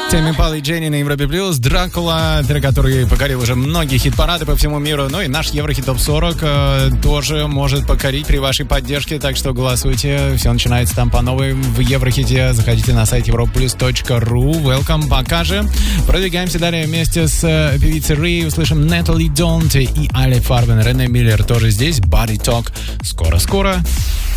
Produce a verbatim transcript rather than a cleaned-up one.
Тэмми Импала и Дженни на Европе Плюс. Дракула, трек, который покорил уже многие хит-парады по всему миру. Ну и наш Еврохит Топ сорок э, тоже может покорить при вашей поддержке. Так что голосуйте. Все начинается там по новой в Еврохите. Заходите на сайт европлюс точка ру. Welcome. Пока же. Продвигаемся далее вместе с э, певицей Ри. Услышим Натали Донте и Али Фарбен. Рене Миллер тоже здесь. Body Talk. Скоро-скоро.